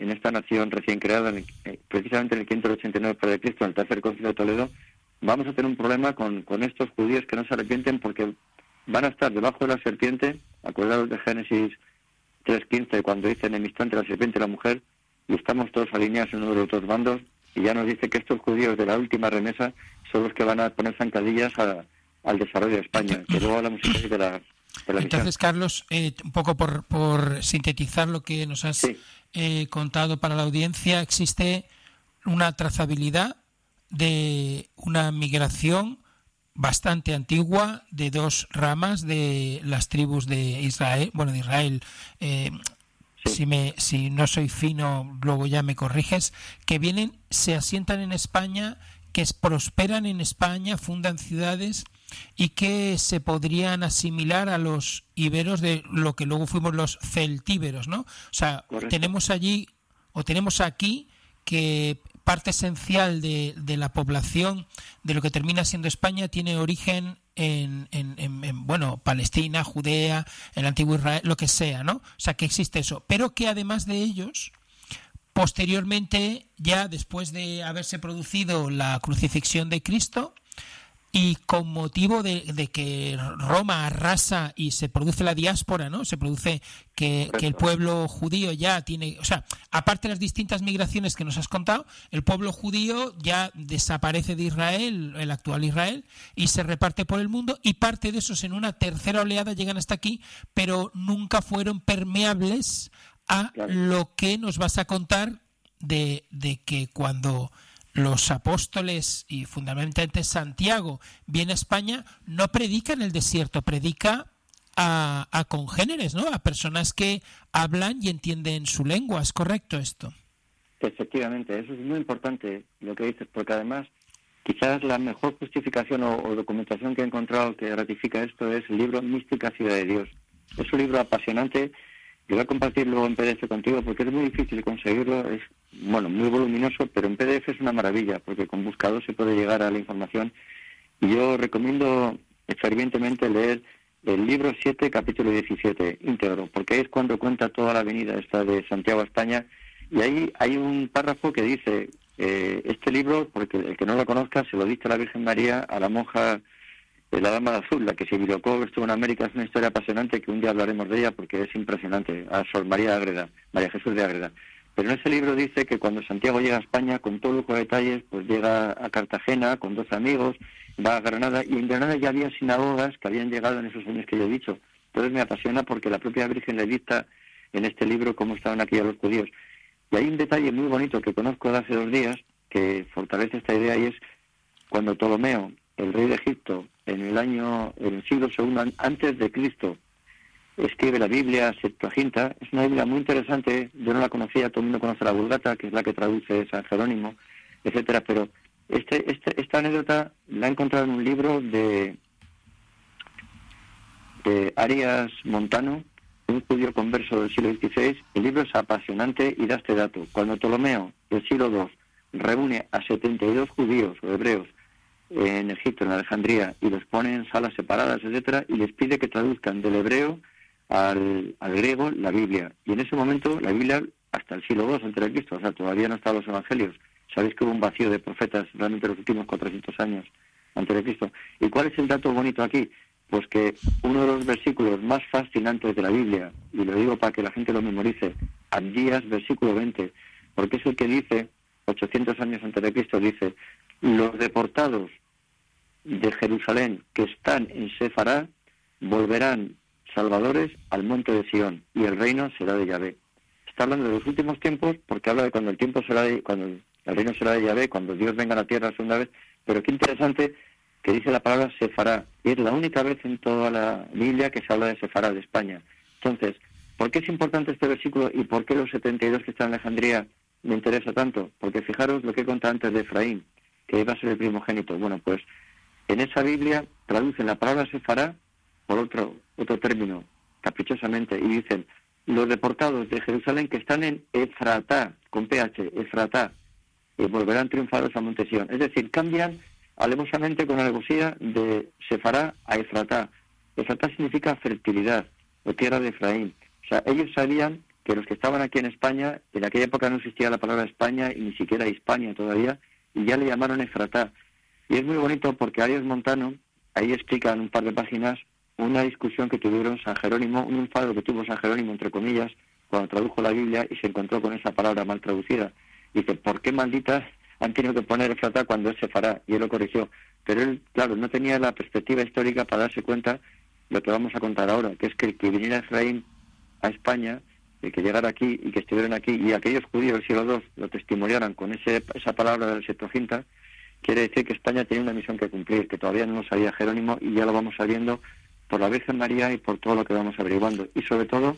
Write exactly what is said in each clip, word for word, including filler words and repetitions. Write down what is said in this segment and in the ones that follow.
en esta nación recién creada, en el, eh, precisamente en el quinientos ochenta y nueve después de Cristo, en el tercer concilio de Toledo, vamos a tener un problema con, con estos judíos que no se arrepienten porque van a estar debajo de la serpiente. Acordaros de Génesis tres quince, cuando dice enemistad entre la serpiente y la mujer, y estamos todos alineados en uno de los dos bandos, y ya nos dice que estos judíos de la última remesa son los que van a poner zancadillas a, al desarrollo de España, que luego hablamos de la, de la Entonces, misión. Carlos, eh, un poco por, por sintetizar lo que nos has Sí. eh, contado para la audiencia, existe una trazabilidad de una migración bastante antigua de dos ramas de las tribus de Israel, bueno, de Israel, eh, Sí. si me si no soy fino, luego ya me corriges, que vienen, se asientan en España, que es- prosperan en España, fundan ciudades y que se podrían asimilar a los iberos de lo que luego fuimos los celtíberos, ¿no? O sea, Correcto. tenemos allí, o tenemos aquí, que parte esencial de, de la población de lo que termina siendo España tiene origen en, en, en, en, bueno, Palestina, Judea, el antiguo Israel, lo que sea, ¿no? O sea, que existe eso, pero que además de ellos, posteriormente, ya después de haberse producido la crucifixión de Cristo, y con motivo de, de que Roma arrasa y se produce la diáspora, ¿no? Se produce que, que el pueblo judío ya tiene, o sea, aparte de las distintas migraciones que nos has contado, el pueblo judío ya desaparece de Israel, el actual Israel, y se reparte por el mundo, y parte de esos en una tercera oleada llegan hasta aquí, pero nunca fueron permeables a Claro. lo que nos vas a contar de, de que cuando los apóstoles y fundamentalmente Santiago viene a España, no predica en el desierto, predica a, a congéneres, ¿no? A personas que hablan y entienden su lengua. ¿Es correcto esto? Efectivamente, eso es muy importante lo que dices, porque además quizás la mejor justificación o, o documentación que he encontrado que ratifica esto es el libro Mística Ciudad de Dios. Es un libro apasionante. Yo voy a compartirlo en P D F contigo porque es muy difícil conseguirlo. Es, bueno, muy voluminoso, pero en P D F es una maravilla porque con buscador se puede llegar a la información. Y yo recomiendo fervientemente leer el libro siete, capítulo diecisiete, íntegro, porque es cuando cuenta toda la avenida esta de Santiago a España. Y ahí hay un párrafo que dice, eh, este libro, porque el que no lo conozca, se lo dicta la Virgen María a la monja, eh, la Dama de Azul, la que se equivocó, estuvo en América. Es una historia apasionante que un día hablaremos de ella porque es impresionante, a Sor María de Ágreda, María Jesús de Ágreda. Pero en ese libro dice que cuando Santiago llega a España, con todo lujo de detalles, pues llega a Cartagena con doce amigos, va a Granada, y en Granada ya había sinagogas que habían llegado en esos años que yo he dicho. Entonces me apasiona porque la propia Virgen le dicta en este libro cómo estaban aquí los judíos. Y hay un detalle muy bonito que conozco de hace dos días que fortalece esta idea, y es cuando Ptolomeo, el rey de Egipto, en el año, en el siglo segundo antes de Cristo, escribe la Biblia Septuaginta. Es una Biblia muy interesante, yo no la conocía, todo el mundo conoce la Vulgata, que es la que traduce San Jerónimo, etcétera, pero este, este, esta anécdota la he encontrado en un libro de, de Arias Montano, un judío converso del siglo dieciséis. El libro es apasionante y da este dato. Cuando Ptolomeo, del siglo segundo, reúne a setenta y dos judíos o hebreos en Egipto, en Alejandría, y los pone en salas separadas, etcétera, y les pide que traduzcan del hebreo al, al griego la Biblia. Y en ese momento la Biblia, hasta el siglo segundo antes de Cristo, o sea, todavía no estaban los evangelios. Sabéis que hubo un vacío de profetas realmente los últimos cuatrocientos años antes de Cristo. ¿Y cuál es el dato bonito aquí? Pues que uno de los versículos más fascinantes de la Biblia, y lo digo para que la gente lo memorice, Abdías, versículo veinte, porque es el que dice, ochocientos años antes de Cristo, dice: los deportados de Jerusalén que están en Sefará volverán salvadores al monte de Sión, y el reino será de Yahvé. Está hablando de los últimos tiempos porque habla de cuando el tiempo será de, cuando el reino será de Yahvé, cuando Dios venga a la tierra la segunda vez. Pero qué interesante que dice la palabra Sefará, y es la única vez en toda la Biblia que se habla de Sefará, de España. Entonces, ¿por qué es importante este versículo y por qué los setenta y dos que están en Alejandría me interesa tanto? Porque fijaros lo que he contado antes de Efraín, que iba a ser el primogénito. Bueno, pues en esa Biblia traducen la palabra Sefará por otro otro término, caprichosamente, y dicen: los deportados de Jerusalén que están en Efratá, con P H, Efratá, y volverán triunfados a Monte Sión. Es decir, cambian alevosamente con alevosía de Sefará a Efratá. Efratá significa fertilidad, o tierra de Efraín. O sea, ellos sabían que los que estaban aquí en España, en aquella época no existía la palabra España y ni siquiera Hispania todavía, y ya le llamaron Efratá. Y es muy bonito porque Arias Montano, ahí explica en un par de páginas una discusión que tuvieron San Jerónimo, un enfado que tuvo San Jerónimo, entre comillas, cuando tradujo la Biblia y se encontró con esa palabra mal traducida. Dice, ¿por qué malditas han tenido que poner Efratá cuando es Sefará? Y él lo corrigió. Pero él, claro, no tenía la perspectiva histórica para darse cuenta de lo que vamos a contar ahora, que es que el que viniera Efraín a España, el que llegara aquí y que estuvieran aquí, y aquellos judíos del siglo segundo lo testimoniaran con ese, esa palabra del Septuaginta, quiere decir que España tiene una misión que cumplir, que todavía no lo sabía Jerónimo, y ya lo vamos sabiendo por la Virgen María y por todo lo que vamos averiguando. Y sobre todo,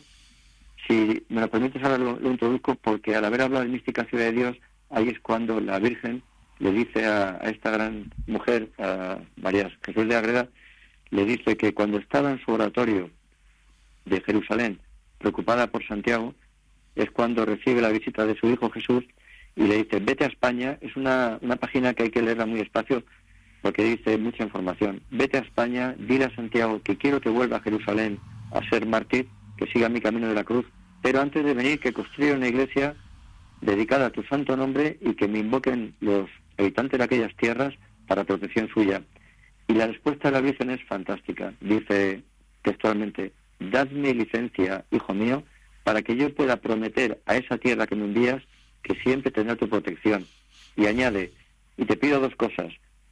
si me lo permites ahora lo, lo introduzco, porque al haber hablado de mística ciudad de Dios, ahí es cuando la Virgen le dice a, a esta gran mujer, a María Jesús de Ágreda, le dice que cuando estaba en su oratorio de Jerusalén, preocupada por Santiago, es cuando recibe la visita de su hijo Jesús y le dice, vete a España. Es una, una página que hay que leerla muy despacio porque dice mucha información. Vete a España, dile a Santiago que quiero que vuelva a Jerusalén a ser mártir, que siga mi camino de la cruz, pero antes de venir que construya una iglesia dedicada a tu santo nombre y que me invoquen los habitantes de aquellas tierras para protección suya. Y la respuesta de la Virgen es fantástica. Dice textualmente, dadme licencia, hijo mío, para que yo pueda prometer a esa tierra que me envías que siempre tendrá tu protección. Y añade, y te pido dos cosas,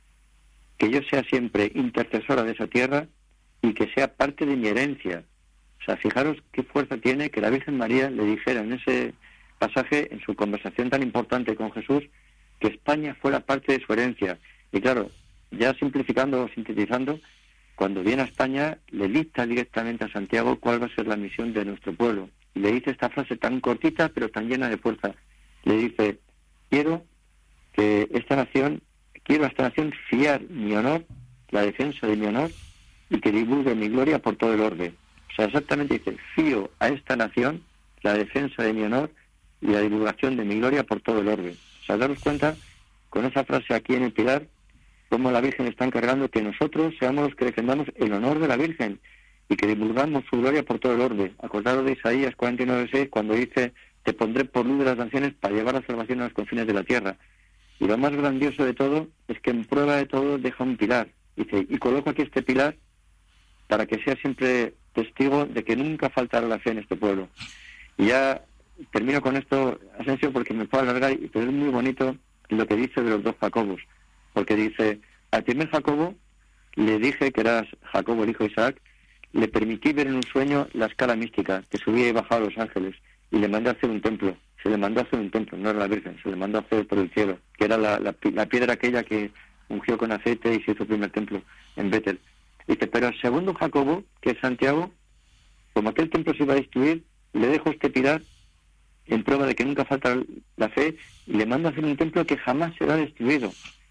que yo sea siempre intercesora de esa tierra y que sea parte de mi herencia. O sea, fijaros qué fuerza tiene que la Virgen María le dijera en ese pasaje, en su conversación tan importante con Jesús, que España fuera parte de su herencia. Y claro, ya simplificando o sintetizando, cuando viene a España le dicta directamente a Santiago cuál va a ser la misión de nuestro pueblo. Y le dice esta frase tan cortita pero tan llena de fuerza. Le dice, quiero que esta nación, quiero a esta nación fiar mi honor, la defensa de mi honor, y que divulgue mi gloria por todo el orbe. O sea, exactamente dice, fío a esta nación la defensa de mi honor y la divulgación de mi gloria por todo el orbe. O sea, daros cuenta, con esa frase aquí en el pilar, cómo la Virgen está encargando que nosotros seamos los que defendamos el honor de la Virgen y que divulgamos su gloria por todo el orbe. Acordaros de Isaías cuarenta y nueve seis, cuando dice, te pondré por luz de las naciones para llevar la salvación a los confines de la tierra. Y lo más grandioso de todo es que en prueba de todo deja un pilar. Dice, y coloco aquí este pilar para que sea siempre testigo de que nunca faltará la fe en este pueblo. Y ya termino con esto, Asensio, porque me puedo alargar, pero es muy bonito lo que dice de los dos Jacobos. Porque dice, al primer Jacobo le dije que eras Jacobo, el hijo de Isaac, le permití ver en un sueño la escala mística, que subía y bajaba a los ángeles, y le mandé a hacer un templo. Se le mandó a hacer un templo, no era la Virgen, se le mandó a hacer por el cielo, que era la, la, la piedra aquella que ungió con aceite y se hizo el primer templo en Betel. Dice, pero al segundo Jacobo, que es Santiago, como aquel templo se iba a destruir, le dejo este pilar en prueba de que nunca falta la fe, y le mando a hacer un templo que jamás será destruido.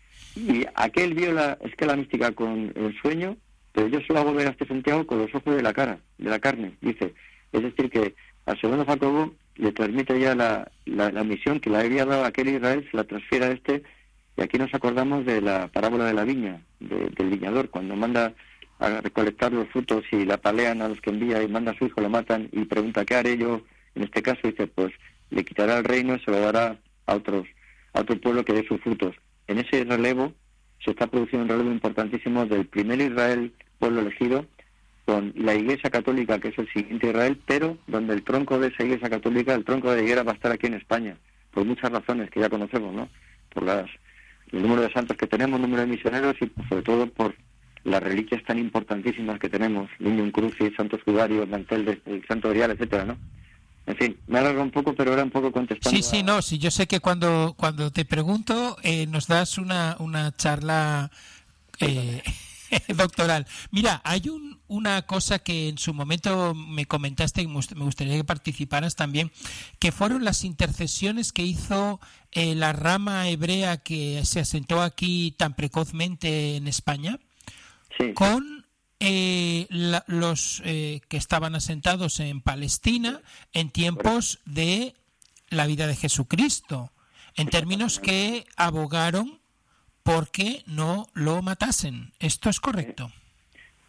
Y aquel vio la escala mística con el sueño, pero yo solo hago ver a este Santiago con los ojos de la cara, de la carne, dice. Es decir, que al segundo Jacobo le transmite ya la, la, la misión que le había dado a aquel Israel, se la transfiere a este, y aquí nos acordamos de la parábola de la viña, de, del viñador, cuando manda a recolectar los frutos y la palean a los que envía y manda a su hijo, lo matan y pregunta, ¿qué haré yo? En este caso dice, pues le quitará el reino y se lo dará a otros, a otro pueblo que dé sus frutos. En ese relevo se está produciendo un relevo importantísimo del primer Israel, pueblo elegido, con la Iglesia Católica, que es el siguiente Israel, pero donde el tronco de esa Iglesia Católica, el tronco de la higuera, va a estar aquí en España, por muchas razones que ya conocemos, ¿no? Por las, el número de santos que tenemos, el número de misioneros y sobre todo por las reliquias tan importantísimas que tenemos, Lignum Crucis, Santo Sudario, Mantel de el Santo Grial, etcétera, ¿no? En fin, me alargo un poco, pero era un poco contestando. Sí, sí, a... no, sí, yo sé que cuando cuando te pregunto eh, nos das una una charla eh, doctoral. Mira, hay un, una cosa que en su momento me comentaste y me gustaría que participaras también, que fueron las intercesiones que hizo eh, la rama hebrea que se asentó aquí tan precozmente en España, sí, con eh, la, los eh, que estaban asentados en Palestina en tiempos de la vida de Jesucristo, en términos que abogaron porque no lo matasen. ¿Esto es correcto?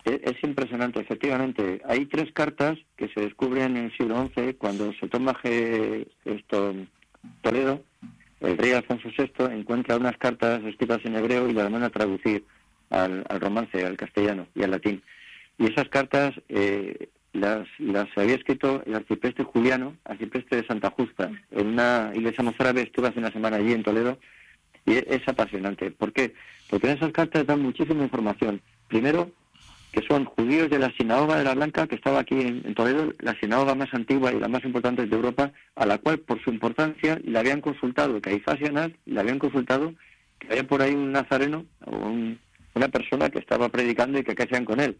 Es, es impresionante, efectivamente. Hay tres cartas que se descubren en el siglo once, cuando se toma G, esto, Toledo. El rey Alfonso sexto encuentra unas cartas escritas en hebreo y las manda a traducir al, al romance, al castellano y al latín. Y esas cartas eh, las, las había escrito el arcipreste Juliano, arcipreste de Santa Justa, en una iglesia mozárabe. Estuve hace una semana allí en Toledo y es, es apasionante. ¿Por qué? Porque en esas cartas dan muchísima información. Primero, que son judíos de la sinagoga de la Blanca, que estaba aquí en, en Toledo, la sinagoga más antigua y la más importante de Europa, a la cual por su importancia le habían consultado, Caifás y Anás, le habían consultado que había por ahí un nazareno o un, una persona que estaba predicando y que qué hacían con él.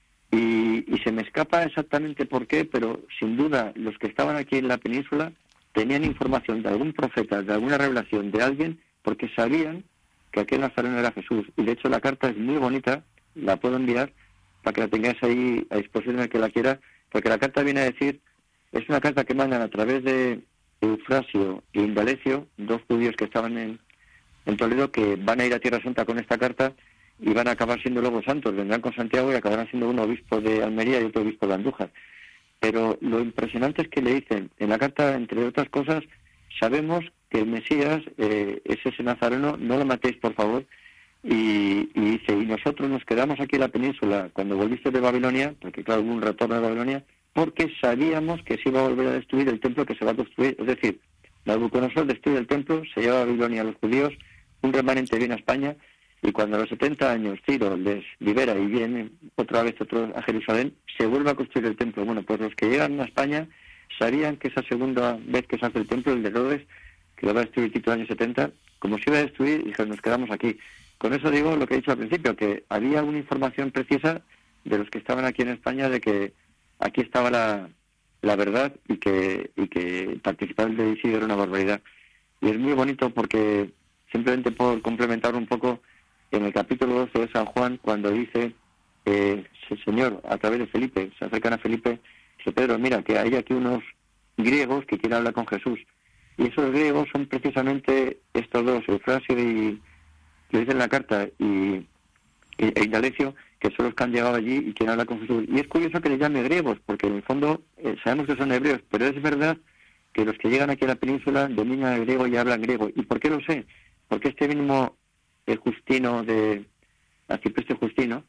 Y, y se me escapa exactamente por qué, pero sin duda los que estaban aquí en la península tenían información de algún profeta, de alguna revelación de alguien, porque sabían que aquel nazareno era Jesús. Y de hecho la carta es muy bonita, la puedo enviar para que la tengáis ahí a disposición del que la quiera, porque la carta viene a decir, es una carta que mandan a través de Eufrasio e Indalecio, dos judíos que estaban en, en Toledo, que van a ir a Tierra Santa con esta carta y van a acabar siendo luego santos, vendrán con Santiago y acabarán siendo uno obispo de Almería y otro obispo de Andújar. Pero lo impresionante es que le dicen, en la carta, entre otras cosas, sabemos que el Mesías eh, es ese nazareno, no lo matéis por favor. Y, y dice, y nosotros nos quedamos aquí en la península cuando volviste de Babilonia, porque claro, hubo un retorno de Babilonia, porque sabíamos que se iba a volver a destruir el templo que se va a construir. Es decir, Nabucodonosor destruye el templo, se lleva a Babilonia a los judíos, un remanente viene a España, y cuando a los setenta años Ciro les libera y viene otra vez otro a Jerusalén, se vuelve a construir el templo. Bueno, pues los que llegan a España sabían que esa segunda vez que se hace el templo, el de Herodes, que lo va a destruir Tito en el año setenta, como se iba a destruir, dijeron, nos quedamos aquí. Con eso digo lo que he dicho al principio, que había una información precisa de los que estaban aquí en España de que aquí estaba la, la verdad y que y que participar del Isidro era una barbaridad. Y es muy bonito porque, simplemente por complementar un poco, en el capítulo doce de San Juan, cuando dice, eh, el Señor, a través de Felipe, se acercan a Felipe, dice, Pedro, mira, que hay aquí unos griegos que quieren hablar con Jesús. Y esos griegos son precisamente estos dos, Eufrasio y... lo dice en la carta, y, y e Indalecio, que son los que han llegado allí y quieren hablar con Jesús. Y es curioso que les llame griegos, porque en el fondo eh, sabemos que son hebreos, pero es verdad que los que llegan aquí a la península dominan el griego y hablan griego. ¿Y por qué lo sé? Porque este mismo el Justino, de arcipreste Justino,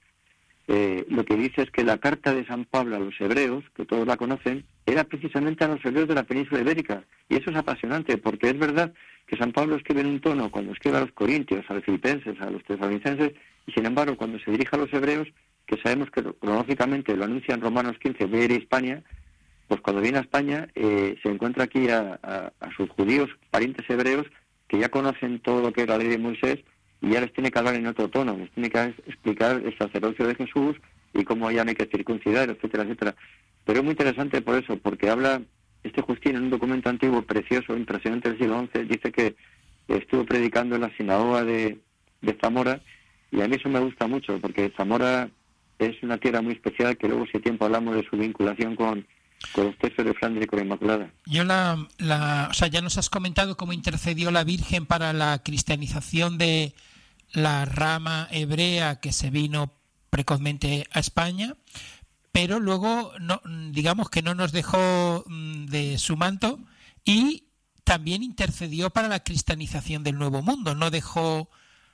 eh, lo que dice es que la carta de San Pablo a los hebreos, que todos la conocen, era precisamente a los hebreos de la península ibérica. Y eso es apasionante, porque es verdad que San Pablo escribe en un tono cuando escribe a los corintios, a los filipenses, a los tesalonicenses, y sin embargo cuando se dirige a los hebreos, que sabemos que cronológicamente lo anuncia en Romanos quince, voy a ir a España, pues cuando viene a España eh, se encuentra aquí a, a, a sus judíos, parientes hebreos, que ya conocen todo lo que es la ley de Moisés, y ya les tiene que hablar en otro tono, les tiene que explicar el sacerdocio de Jesús y cómo ya no hay que circuncidar, etcétera, etcétera. Pero es muy interesante por eso, porque habla este Justino en un documento antiguo precioso, impresionante del siglo once, dice que estuvo predicando en la sinagoga de, de Zamora, y a mí eso me gusta mucho, porque Zamora es una tierra muy especial, que luego si hay tiempo hablamos de su vinculación con, con los textos de Flandes y con la Inmaculada. Yo la, la, o sea, ya nos has comentado cómo intercedió la Virgen para la cristianización de la rama hebrea que se vino precozmente a España, pero luego no, digamos que no nos dejó de su manto y también intercedió para la cristianización del Nuevo Mundo. No dejó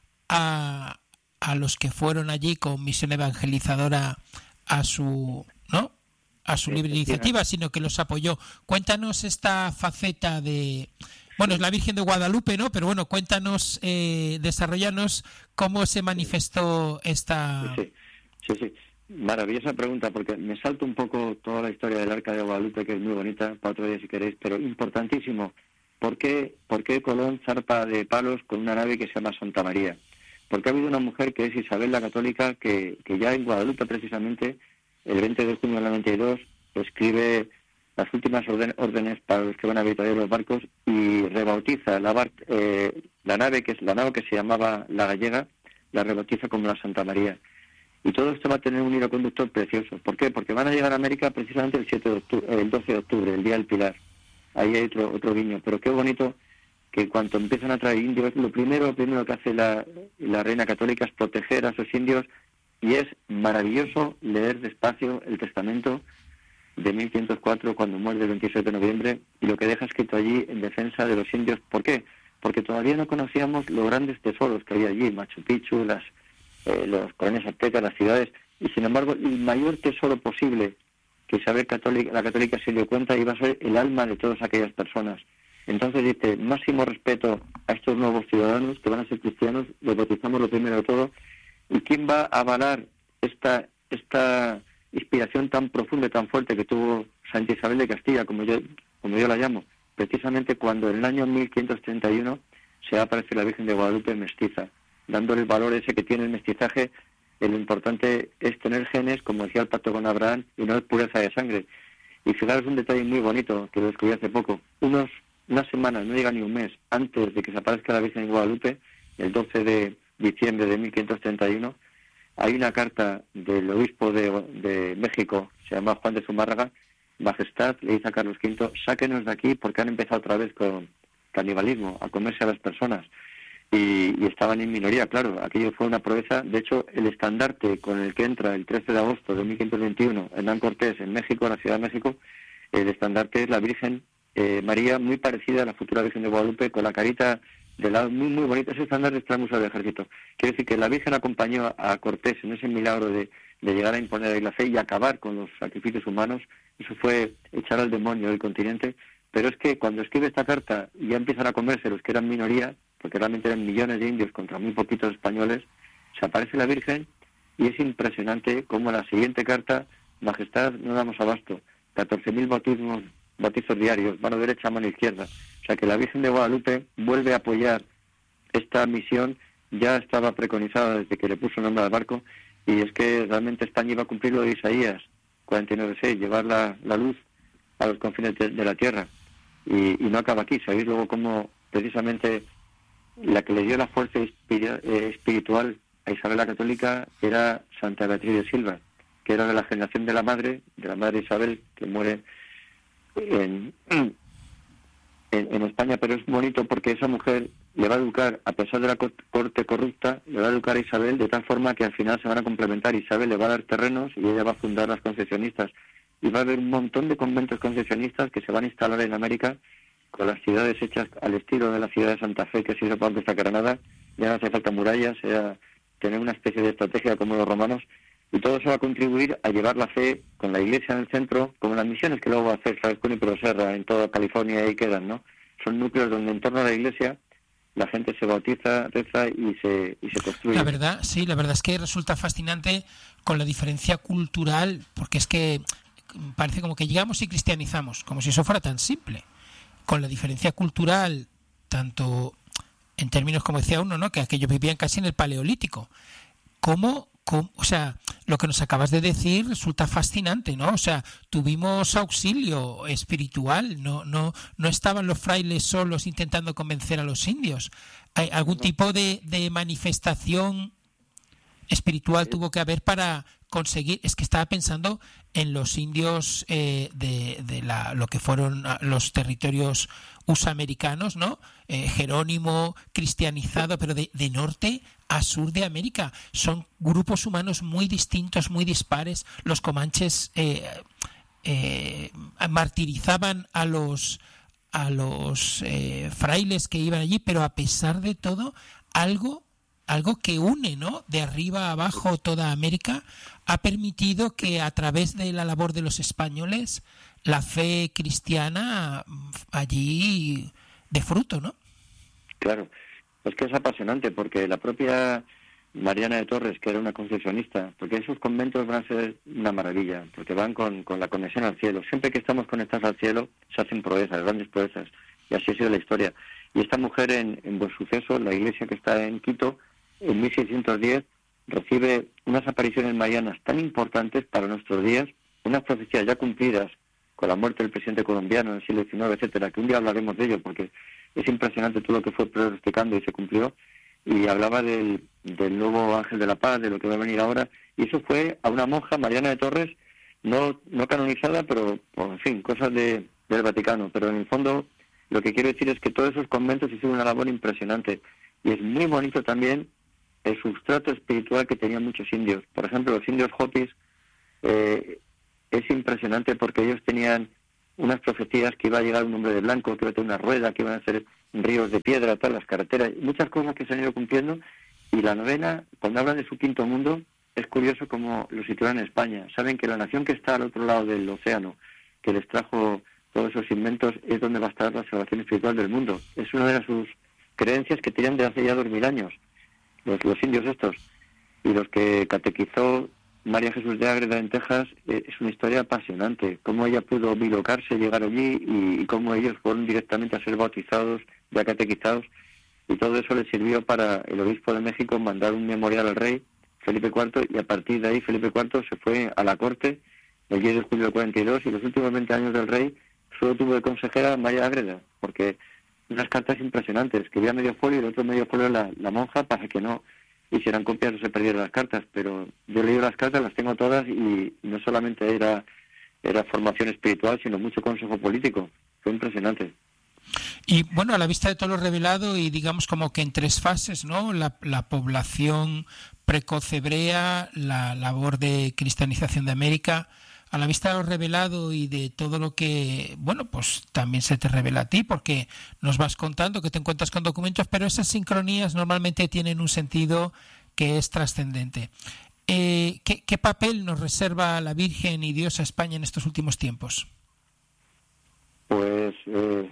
a, a los que fueron allí con misión evangelizadora a su, ¿no?, a su libre iniciativa, sino que los apoyó. Cuéntanos esta faceta de... Bueno, es la Virgen de Guadalupe, ¿no? Pero bueno, cuéntanos, eh, desarrollanos cómo se manifestó esta... Sí, sí, sí. Maravillosa pregunta, porque me salto un poco toda la historia del Arca de Guadalupe, que es muy bonita, para otro día si queréis, pero importantísimo. ¿Por qué, por qué Colón zarpa de Palos con una nave que se llama Santa María? Porque ha habido una mujer que es Isabel la Católica, que, que ya en Guadalupe precisamente, el veinte de junio del noventa y dos, escribe las últimas orden, órdenes para los que van a habitar los barcos y rebautiza la, bar, eh, la nave que es la nave que se llamaba La Gallega, la rebautiza como la Santa María. Y todo esto va a tener un hilo conductor precioso. ¿Por qué? Porque van a llegar a América precisamente el siete de octubre, el doce de octubre, el Día del Pilar. Ahí hay otro otro guiño. Pero qué bonito que cuando empiezan a traer indios, lo primero, lo primero que hace la, la reina católica es proteger a esos indios y es maravilloso leer despacio el testamento de mil quinientos cuatro, cuando muere el veintisiete de noviembre, y lo que deja escrito allí en defensa de los indios. ¿Por qué? Porque todavía no conocíamos los grandes tesoros que había allí, Machu Picchu, las, eh, los colonias aztecas, las ciudades, y sin embargo el mayor tesoro posible que Isabel Católica, la Católica se dio cuenta iba a ser el alma de todas aquellas personas. Entonces dice, máximo respeto a estos nuevos ciudadanos que van a ser cristianos, los bautizamos lo primero de todo, y ¿quién va a avalar esta esta inspiración tan profunda y tan fuerte que tuvo Santa Isabel de Castilla, como yo como yo la llamo? Precisamente cuando en el año mil quinientos treinta y uno se va a aparecer la Virgen de Guadalupe mestiza, dándole el valor ese que tiene el mestizaje. Lo importante es tener genes, como decía el pacto con Abraham, y no es pureza de sangre. Y fijaros un detalle muy bonito que lo descubrí hace poco. Unos Una semana, no llega ni un mes, antes de que se aparezca la Virgen de Guadalupe, el doce de diciembre de mil quinientos treinta y uno, hay una carta del obispo de, de México, se llama Juan de Zumárraga. Majestad, le dice a Carlos quinto, sáquenos de aquí porque han empezado otra vez con canibalismo, a comerse a las personas. Y, y estaban en minoría, claro, aquello fue una proeza. De hecho, el estandarte con el que entra el trece de agosto de mil quinientos veintiuno Hernán Cortés en México, en la Ciudad de México, el estandarte es la Virgen Eh, María, muy parecida a la futura Virgen de Guadalupe, con la carita de lado, muy muy bonita. Ese estándar está en el Museo del Ejército. Quiere decir que la Virgen acompañó a Cortés en ese milagro de, de llegar a imponer ahí la fe y acabar con los sacrificios humanos. Eso fue echar al demonio del continente. Pero es que cuando escribe esta carta y ya empiezan a comerse los que eran minoría, porque realmente eran millones de indios contra muy poquitos españoles, se aparece la Virgen y es impresionante cómo la siguiente carta, Majestad, no damos abasto, catorce mil bautismos bautizos diarios, mano derecha, mano izquierda. O sea que la Virgen de Guadalupe vuelve a apoyar esta misión, ya estaba preconizada desde que le puso nombre al barco, y es que realmente España iba a cumplir lo de Isaías cuarenta y nueve seis, llevar la, la luz a los confines de, de la tierra. Y, y no acaba aquí. Sabéis luego cómo precisamente la que le dio la fuerza espiritual a Isabel la Católica era Santa Beatriz de Silva, que era de la generación de la madre, de la madre Isabel, que muere En, en, en España, pero es bonito porque esa mujer le va a educar, a pesar de la corte corrupta, le va a educar a Isabel de tal forma que al final se van a complementar. Isabel le va a dar terrenos y ella va a fundar las concesionistas, y va a haber un montón de conventos concesionistas que se van a instalar en América, con las ciudades hechas al estilo de la ciudad de Santa Fe, que se hizo para conquistar Granada. Ya no hace falta murallas, sea tener una especie de estrategia como los romanos. Y todo eso va a contribuir a llevar la fe con la Iglesia en el centro, como las misiones que luego va a hacer San Junípero Serra en toda California, ahí quedan, ¿no? Son núcleos donde en torno a la Iglesia la gente se bautiza, reza y se y se construye. La verdad, sí, la verdad es que resulta fascinante con la diferencia cultural, porque es que parece como que llegamos y cristianizamos, como si eso fuera tan simple. Con la diferencia cultural, tanto en términos, como decía uno, ¿no?, que aquellos vivían casi en el Paleolítico, como o sea, lo que nos acabas de decir resulta fascinante, ¿no? O sea, tuvimos auxilio espiritual, no no no estaban los frailes solos intentando convencer a los indios. ¿Hay algún tipo de, de manifestación espiritual tuvo que haber para conseguir? Es que estaba pensando en los indios eh, de, de la, lo que fueron los territorios usamericanos, ¿no? Eh, Jerónimo, cristianizado, pero de, de norte a sur de América. Son grupos humanos muy distintos, muy dispares. Los comanches eh, eh, martirizaban a los a los eh, frailes que iban allí, pero a pesar de todo, algo algo que une, ¿no?, de arriba a abajo toda América, ha permitido que a través de la labor de los españoles la fe cristiana allí dé fruto, ¿no? Claro, es que es apasionante, porque la propia Mariana de Torres, que era una concesionista, porque esos conventos van a ser una maravilla, porque van con, con la conexión al cielo. Siempre que estamos conectados al cielo se hacen proezas, grandes proezas, y así ha sido la historia. Y esta mujer en, en Buen Suceso, la iglesia que está en Quito, en mil seiscientos diez recibe unas apariciones marianas tan importantes para nuestros días, unas profecías ya cumplidas con la muerte del presidente colombiano en el siglo diecinueve, etcétera, que un día hablaremos de ello, porque es impresionante todo lo que fue pronosticando y se cumplió. Y hablaba del, del nuevo ángel de la paz, de lo que va a venir ahora, y eso fue a una monja, Mariana de Torres, no no canonizada, pero, pues, en fin, cosas de, del Vaticano. Pero en el fondo, lo que quiero decir es que todos esos conventos hicieron una labor impresionante, y es muy bonito también el sustrato espiritual que tenían muchos indios. Por ejemplo, los indios Hopis, eh, es impresionante porque ellos tenían unas profecías que iba a llegar un hombre de blanco, que iba a tener una rueda, que iban a hacer ríos de piedra, todas las carreteras, muchas cosas que se han ido cumpliendo. Y la novena, cuando hablan de su quinto mundo, es curioso cómo lo sitúan en España. Saben que la nación que está al otro lado del océano, que les trajo todos esos inventos, es donde va a estar la salvación espiritual del mundo. Es una de sus creencias que tienen de hace ya dos mil años, los, los indios estos. Y los que catequizó María Jesús de Ágreda en Texas, eh, es una historia apasionante. Cómo ella pudo bilocarse, llegar allí, y, y cómo ellos fueron directamente a ser bautizados, ya catequizados. Y todo eso le sirvió para el obispo de México mandar un memorial al rey, Felipe cuarto, y a partir de ahí Felipe cuarto se fue a la corte el diez de julio del cuarenta y dos, y los últimos veinte años del rey solo tuvo de consejera a María Ágreda, porque unas cartas impresionantes, escribía medio folio y el otro medio folio la, la monja para que no hicieran copias o se perdieran las cartas. Pero yo he leído las cartas, las tengo todas, y no solamente era, era formación espiritual, sino mucho consejo político. Fue impresionante. Y bueno, a la vista de todo lo revelado, y digamos como que en tres fases, ¿no? La, la población precoz hebrea, la labor de cristianización de América, a la vista de lo revelado y de todo lo que, bueno, pues también se te revela a ti, porque nos vas contando que te encuentras con documentos, pero esas sincronías normalmente tienen un sentido que es trascendente. Eh, ¿qué, ¿Qué papel nos reserva la Virgen y Dios a España en estos últimos tiempos? Pues... Eh...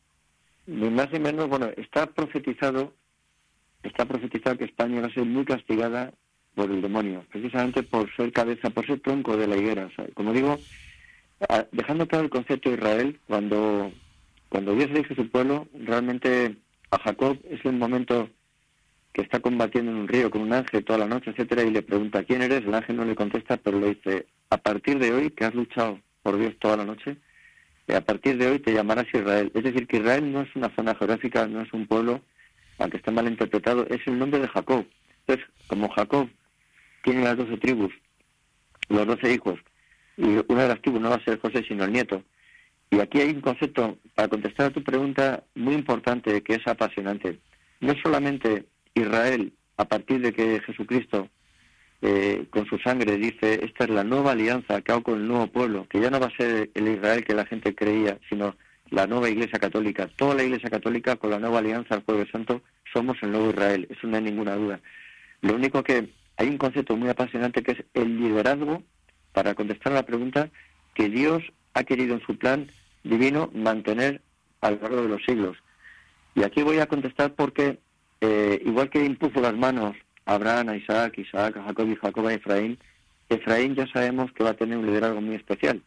Ni más ni menos, bueno, está profetizado, está profetizado que España va a ser muy castigada por el demonio, precisamente por ser cabeza, por ser tronco de la higuera. O sea, como digo, dejando claro el concepto de Israel, cuando, cuando Dios elige su pueblo, realmente a Jacob es el momento que está combatiendo en un río con un ángel toda la noche, etcétera, y le pregunta ¿quién eres? El ángel no le contesta, pero le dice, a partir de hoy, que has luchado por Dios toda la noche, a partir de hoy te llamarás Israel. Es decir, que Israel no es una zona geográfica, no es un pueblo, aunque está mal interpretado, es el nombre de Jacob. Entonces, como Jacob tiene las doce tribus, los doce hijos, y una de las tribus no va a ser José, sino el nieto. Y aquí hay un concepto, para contestar a tu pregunta, muy importante, que es apasionante. No solamente Israel, a partir de que Jesucristo, Eh, con su sangre, dice, esta es la nueva alianza que hago con el nuevo pueblo, que ya no va a ser el Israel que la gente creía, sino la nueva Iglesia Católica. Toda la Iglesia Católica, con la nueva alianza al Jueves Santo, somos el nuevo Israel, eso no hay ninguna duda. Lo único que hay un concepto muy apasionante, que es el liderazgo, para contestar a la pregunta, que Dios ha querido en su plan divino mantener a lo largo de los siglos. Y aquí voy a contestar porque, eh, igual que impuso las manos a Abraham, a Isaac, Isaac, a Jacob y Jacob a Efraín, Efraín ya sabemos que va a tener un liderazgo muy especial.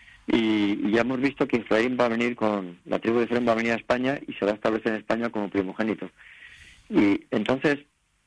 Y, y ya hemos visto que Efraín va a venir con, la tribu de Efraín va a venir a España y se va a establecer en España como primogénito. Y entonces,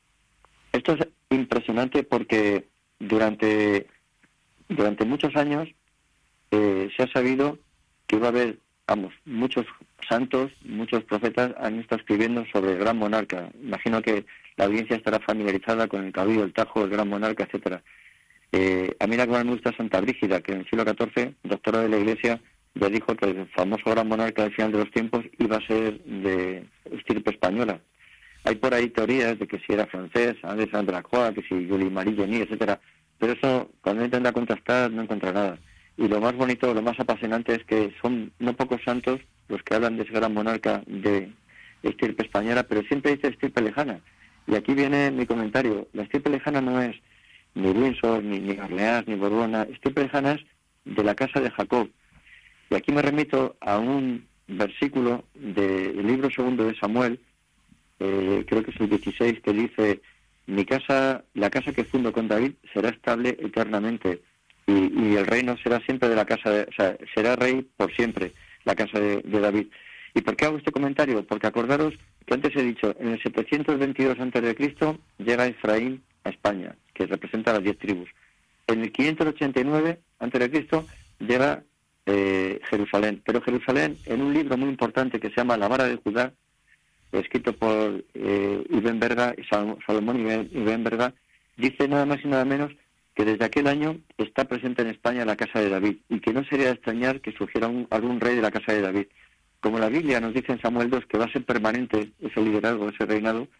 esto es impresionante porque durante, durante muchos años eh, se ha sabido que va a haber, vamos, muchos santos, muchos profetas han estado escribiendo sobre el gran monarca. Imagino que la audiencia estará familiarizada con el cabildo, el Tajo, el gran monarca, etcétera. Eh, a mí la que más me gusta es Santa Brígida, que en el siglo catorce, doctora de la Iglesia, ya dijo que el famoso gran monarca del final de los tiempos iba a ser de estirpe española. Hay por ahí teorías de que si era francés, Andrés Andracois, que si Julie Marie Denis, etcétera. Pero eso, cuando intenta contrastar, no encuentra nada. Y lo más bonito, lo más apasionante es que son no pocos santos los que hablan de ese gran monarca de estirpe española, pero siempre dice estirpe lejana. Y aquí viene mi comentario. La estirpe lejana no es ni Windsor, ni, ni Orleans, ni Borbona. Estirpe lejana es de la casa de Jacob. Y aquí me remito a un versículo del libro segundo de Samuel, eh, creo que es el dieciséis, que dice, mi casa, la casa que fundo con David será estable eternamente, y, y el reino será siempre de la casa de, o sea, será rey por siempre, la casa de, de David. ¿Y por qué hago este comentario? Porque acordaros que antes he dicho, en el setecientos veintidós antes de Cristo llega Efraín a España, que representa las diez tribus. En el quinientos ochenta y nueve antes de Cristo llega eh, Jerusalén. Pero Jerusalén, en un libro muy importante que se llama La Vara de Judá, escrito por eh, Ibn Berga, Salomón Ibn Berga, dice nada más y nada menos que desde aquel año está presente en España la casa de David, y que no sería de extrañar que surgiera un, algún rey de la casa de David. Como la Biblia nos dice en Samuel dos que va a ser permanente ese liderazgo, ese reinado,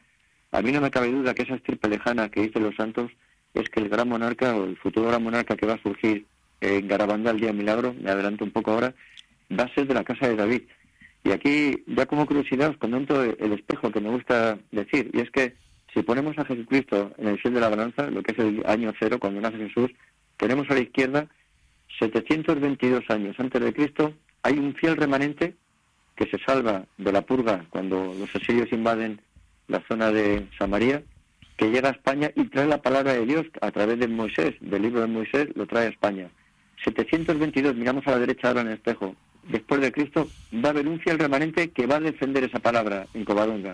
A mí no me cabe duda que esa estirpe lejana que dicen los santos es que el gran monarca o el futuro gran monarca que va a surgir en Garabandal el día milagro, me adelanto un poco ahora, va a ser de la casa de David. Y aquí, ya como curiosidad, os comento el espejo que me gusta decir, y es que si ponemos a Jesucristo en el fiel de la balanza, lo que es el año cero, cuando nace Jesús, tenemos a la izquierda setecientos veintidós años antes de Cristo, hay un fiel remanente que se salva de la purga cuando los asirios invaden la zona de Samaria, que llega a España y trae la palabra de Dios a través de Moisés, del libro de Moisés, lo trae a España. setecientos veintidós, miramos a la derecha ahora en el espejo, después de Cristo, va a haber un fiel remanente que va a defender esa palabra en Covadonga.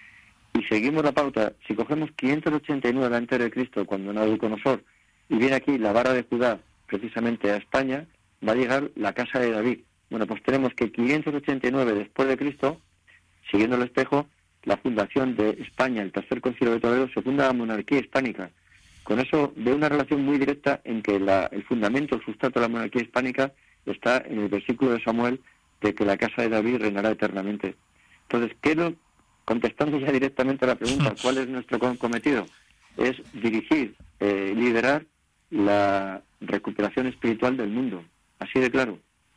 Y seguimos la pauta, si cogemos quinientos ochenta y nueve antes de Cristo, cuando Nabucodonosor, y viene aquí la vara de Judá, precisamente a España, va a llegar la casa de David. Bueno, pues tenemos que quinientos ochenta y nueve después de Cristo, siguiendo el espejo, la fundación de España, el tercer concilio de Toledo, se funda la monarquía hispánica. Con eso veo una relación muy directa en que la, el fundamento, el sustrato de la monarquía hispánica está en el versículo de Samuel de que la casa de David reinará eternamente. Entonces, quiero, contestando ya directamente a la pregunta, ¿cuál es nuestro cometido? Es dirigir, eh, liderar la recuperación espiritual del mundo, así de claro.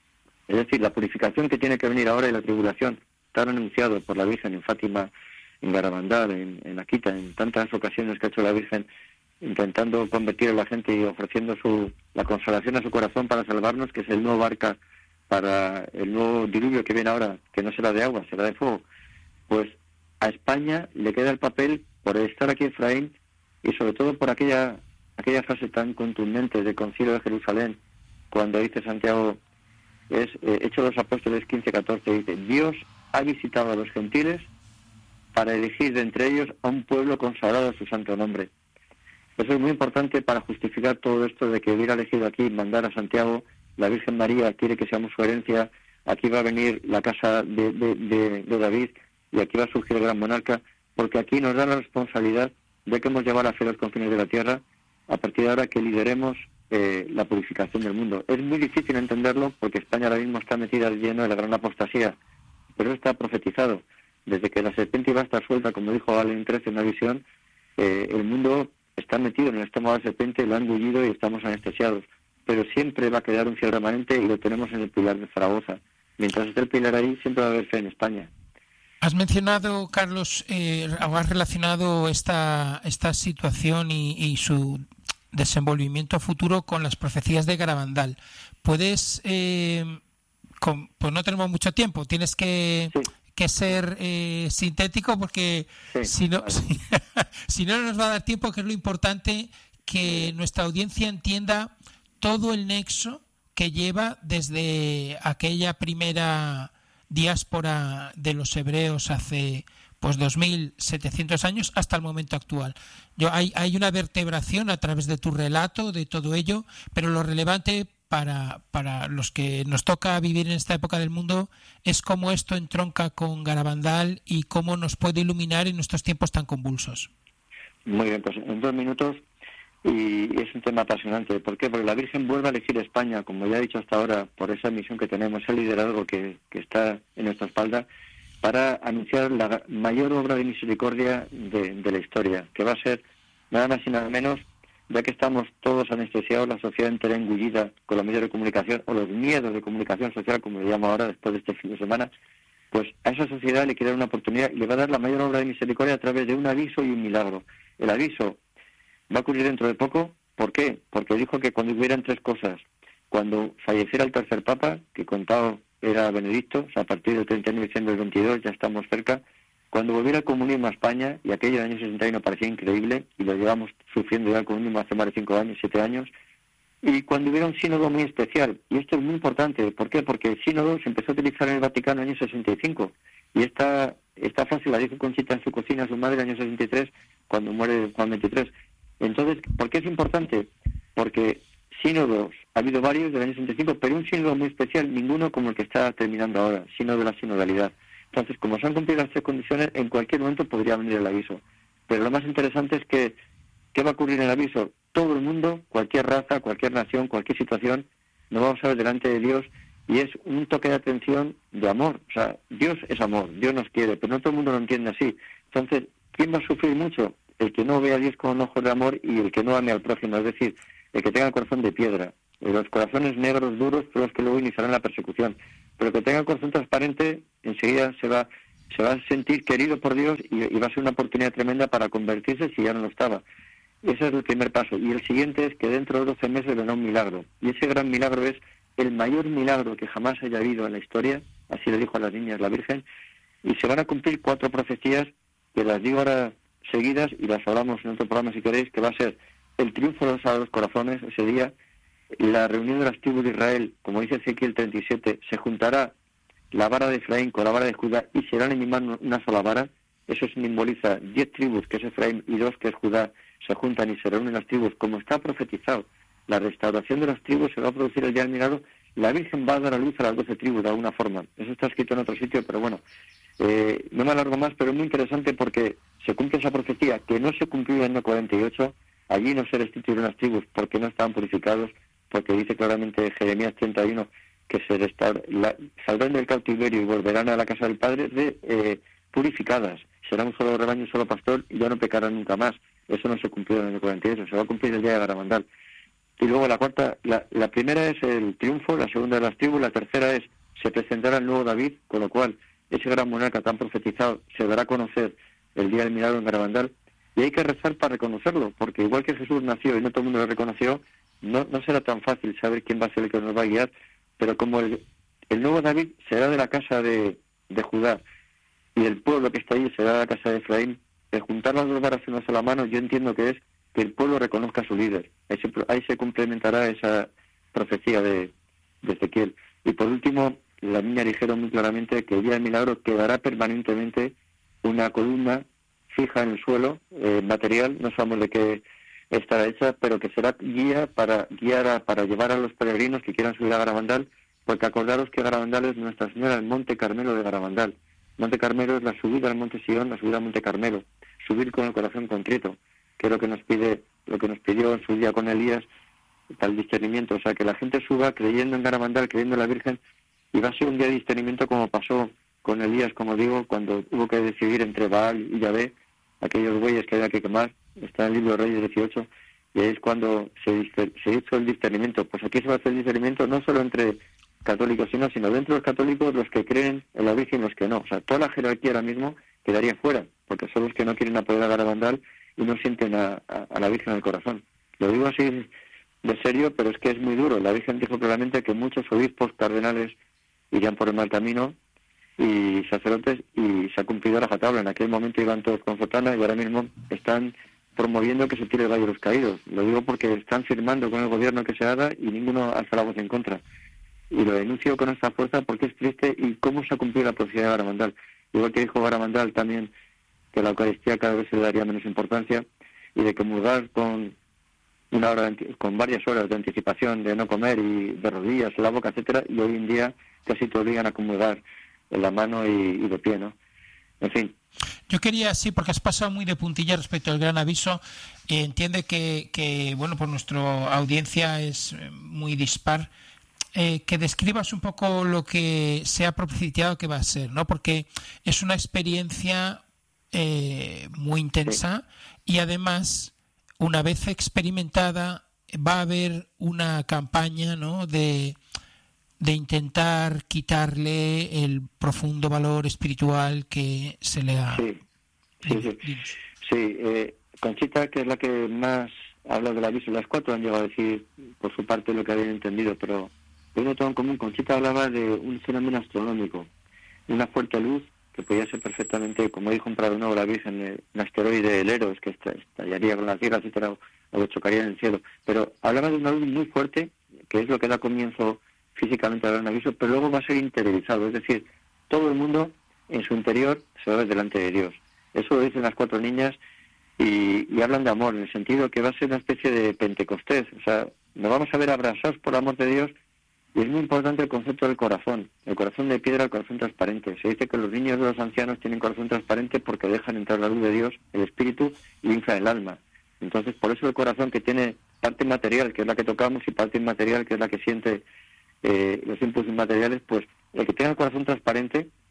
Es decir, la purificación que tiene que venir ahora y la tribulación, tan anunciado por la Virgen en Fátima, en Garabandal, en, en Akita, en tantas ocasiones que ha hecho la Virgen, intentando convertir a la gente y ofreciendo su la consolación a su corazón para salvarnos, que es el nuevo arca para el nuevo diluvio que viene ahora, que no será de agua, será de fuego. Pues a España le queda el papel por estar aquí Efraín y sobre todo por aquella aquella frase tan contundente del Concilio de Jerusalén, cuando dice Santiago, es eh, Hechos de los Apóstoles quince catorce, dice: Dios ha visitado a los gentiles para elegir de entre ellos a un pueblo consagrado a su santo nombre. Eso es muy importante para justificar todo esto de que hubiera elegido aquí mandar a Santiago, la Virgen María quiere que seamos su herencia, aquí va a venir la casa de, de, de, de David y aquí va a surgir el gran monarca, porque aquí nos da la responsabilidad de que hemos llevado a fe los confines de la tierra, a partir de ahora que lideremos eh, la purificación del mundo. Es muy difícil entenderlo porque España ahora mismo está metida de lleno de la gran apostasía, pero está profetizado. Desde que la serpiente iba a estar suelta, como dijo Allen trece en una visión, eh, el mundo está metido en el estómago de la serpiente, lo han engullido y estamos anestesiados. Pero siempre va a quedar un fiel remanente y lo tenemos en el Pilar de Zaragoza. Mientras esté el Pilar ahí, siempre va a haber fe en España. Has mencionado, Carlos, eh, o has relacionado esta, esta situación y, y su desenvolvimiento futuro con las profecías de Garabandal. ¿Puedes, eh, con, pues no tenemos mucho tiempo, tienes que... Sí. que ser eh, sintético porque sí, si no vale. si, si no nos va a dar tiempo, que es lo importante, que nuestra audiencia entienda todo el nexo que lleva desde aquella primera diáspora de los hebreos hace pues dos mil setecientos años hasta el momento actual. Yo hay hay una vertebración a través de tu relato de todo ello, pero lo relevante para para los que nos toca vivir en esta época del mundo es cómo esto entronca con Garabandal y cómo nos puede iluminar en estos tiempos tan convulsos. Muy bien, pues en dos minutos, y es un tema apasionante. ¿Por qué? Porque la Virgen vuelve a elegir España, como ya he dicho hasta ahora, por esa misión que tenemos, ese liderazgo que, que está en nuestra espalda, para anunciar la mayor obra de misericordia de, de la historia, que va a ser nada más y nada menos, ya que estamos todos anestesiados, la sociedad entera engullida con los medios de comunicación, o los miedos de comunicación social, como le llamo ahora, después de este fin de semana, pues a esa sociedad le quiere dar una oportunidad y le va a dar la mayor obra de misericordia a través de un aviso y un milagro. El aviso va a ocurrir dentro de poco. ¿Por qué? Porque dijo que cuando hubieran tres cosas, cuando falleciera el tercer papa, que contado era Benedicto, o sea, a partir del treinta y uno de diciembre del veintidós, ya estamos cerca, cuando volviera el comunismo a España, y aquello del año sesenta y uno parecía increíble, y lo llevamos sufriendo ya el comunismo hace más de cinco años, siete años, y cuando hubiera un sínodo muy especial, y esto es muy importante, ¿por qué? Porque el sínodo se empezó a utilizar en el Vaticano en el año sesenta y cinco, y esta esta frase la dijo Conchita en su cocina a su madre en el año sesenta y tres, cuando muere Juan veintitrés. Entonces, ¿por qué es importante? Porque sínodos, ha habido varios del año sesenta y cinco, pero un sínodo muy especial, ninguno como el que está terminando ahora, sínodo de la sinodalidad. Entonces, como se han cumplido las tres condiciones, en cualquier momento podría venir el aviso. Pero lo más interesante es que, ¿qué va a ocurrir en el aviso? Todo el mundo, cualquier raza, cualquier nación, cualquier situación, nos vamos a ver delante de Dios, y es un toque de atención de amor. O sea, Dios es amor, Dios nos quiere, pero no todo el mundo lo entiende así. Entonces, ¿quién va a sufrir mucho? El que no ve a Dios con ojos de amor y el que no ame al prójimo, es decir, el que tenga el corazón de piedra. Los corazones negros, duros, son los que luego iniciarán la persecución. Pero el que tenga el corazón transparente, enseguida se va, se va a sentir querido por Dios y, y va a ser una oportunidad tremenda para convertirse si ya no lo estaba. Ese es el primer paso. Y el siguiente es que dentro de doce meses vendrá un milagro. Y ese gran milagro es el mayor milagro que jamás haya habido en la historia, así le dijo a las niñas la Virgen, y se van a cumplir cuatro profecías que las digo ahora seguidas y las hablamos en otro programa si queréis, que va a ser el triunfo de los sagrados corazones ese día, la reunión de las tribus de Israel, como dice Ezequiel treinta y siete, se juntará la vara de Efraín con la vara de Judá y serán en mi mano una sola vara. Eso simboliza diez tribus, que es Efraín, y dos, que es Judá, se juntan y se reúnen las tribus, como está profetizado. La restauración de las tribus se va a producir el día del milagro. La Virgen va a dar a luz a las doce tribus de alguna forma. Eso está escrito en otro sitio, pero bueno, eh, no me alargo más, pero es muy interesante porque se cumple esa profecía que no se cumplió en el cuarenta y ocho. Allí no se restituyeron las tribus porque no estaban purificados, porque dice claramente Jeremías treinta y uno que se restaur, la, saldrán del cautiverio y volverán a la casa del Padre de, eh, purificadas. Será un solo rebaño, un solo pastor y ya no pecarán nunca más. Eso no se cumplió en el cuarenta y ocho, se va a cumplir el día de Garabandal. Y luego la cuarta, la, la primera es el triunfo, la segunda de las tribus, la tercera es se presentará el nuevo David, con lo cual ese gran monarca tan profetizado se dará a conocer el día del milagro en Garabandal. Y hay que rezar para reconocerlo, porque igual que Jesús nació y no todo el mundo lo reconoció, no, no será tan fácil saber quién va a ser el que nos va a guiar, pero como el, el nuevo David será de la casa de, de Judá y el pueblo que está allí será de la casa de Efraín, de juntar las dos varas en una sola mano, yo entiendo que es que el pueblo reconozca a su líder. Ahí se, ahí se complementará esa profecía de, de Ezequiel. Y por último, las niñas dijeron muy claramente que el día del milagro quedará permanentemente una columna fija en el suelo, eh, material, no sabemos de qué estará hecha, pero que será guía para guiar a, para llevar a los peregrinos que quieran subir a Garabandal, porque acordaros que Garabandal es Nuestra Señora, el Monte Carmelo de Garabandal. Monte Carmelo es la subida al Monte Sion, la subida al Monte Carmelo, subir con el corazón contrito, que es lo que nos pide, lo que nos pidió en su día con Elías, para el discernimiento, o sea, que la gente suba creyendo en Garabandal, creyendo en la Virgen, y va a ser un día de discernimiento como pasó con Elías, como digo, cuando hubo que decidir entre Baal y Yahvé, aquellos bueyes que había que quemar, está en el libro de Reyes dieciocho, y ahí es cuando se, se hizo el discernimiento. Pues aquí se va a hacer el discernimiento no solo entre católicos, sino, sino dentro de los católicos los que creen en la Virgen y los que no. O sea, toda la jerarquía ahora mismo quedaría fuera, porque son los que no quieren apoyar a Garabandal y no sienten a, a, a la Virgen en el corazón. Lo digo así de serio, pero es que es muy duro. La Virgen dijo claramente que muchos obispos, cardenales, irían por el mal camino, y sacerdotes, y se ha cumplido la rajatabla. En aquel momento iban todos con sotana y ahora mismo están promoviendo que se tire el Valle de los Caídos. Lo digo porque están firmando con el gobierno que se haga y ninguno alza la voz en contra. Y lo denuncio con esta fuerza porque es triste y cómo se ha cumplido la profecía de Garabandal. Igual que dijo Garabandal también que la Eucaristía cada vez se le daría menos importancia y de comulgar con una hora de, con varias horas de anticipación, de no comer y de rodillas en la boca, etcétera, y hoy en día casi te obligan a comulgar en la mano y, y de pie, ¿no? En fin. Yo quería, sí, porque has pasado muy de puntilla respecto al gran aviso. Eh, entiende que, que, bueno, pues nuestra audiencia es muy dispar. Eh, que describas un poco lo que se ha propiciado que va a ser, ¿no? Porque es una experiencia eh, muy intensa y además, una vez experimentada, va a haber una campaña, ¿no?, de de intentar quitarle el profundo valor espiritual que se le ha... Sí, sí, sí. sí eh, Conchita, que es la que más habla del aviso, las cuatro han llegado a decir por su parte lo que habían entendido, pero uno todo en común. Conchita hablaba de un fenómeno astronómico, una fuerte luz que podía ser perfectamente, como dijo un Prado Nuevo la Virgen, un asteroide del Eros que estallaría con la Tierra, etcétera, o que chocaría en el cielo. Pero hablaba de una luz muy fuerte, que es lo que da comienzo físicamente a dar un aviso, pero luego va a ser interiorizado, es decir, todo el mundo en su interior se va a ver delante de Dios. Eso lo dicen las cuatro niñas y, y hablan de amor, en el sentido que va a ser una especie de Pentecostés, o sea, nos vamos a ver abrazados por el amor de Dios, y es muy importante el concepto del corazón, el corazón de piedra, el corazón transparente. Se dice que los niños de los ancianos tienen corazón transparente porque dejan entrar la luz de Dios, el espíritu, y infla el alma. Entonces, por eso el corazón, que tiene parte material, que es la que tocamos, y parte inmaterial, que es la que siente Eh, los impulsos materiales, pues el que tenga el corazón transparente